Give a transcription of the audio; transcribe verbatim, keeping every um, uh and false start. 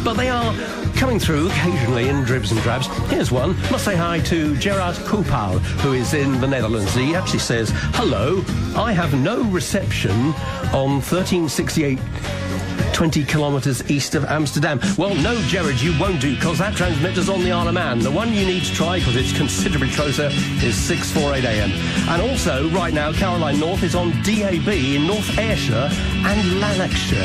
but they are coming through occasionally in dribs and drabs. Here's one. Must say hi to Gerard Koopal, who is in the Netherlands. He actually says, hello, I have no reception on thirteen sixty-eight twenty kilometres east of Amsterdam. Well, no, Gerard, you won't do, because that transmitter's on the Isle of Man. The one you need to try, because it's considerably closer, is six forty-eight a m. And also, right now, Caroline North is on D A B in North Ayrshire and Lanarkshire.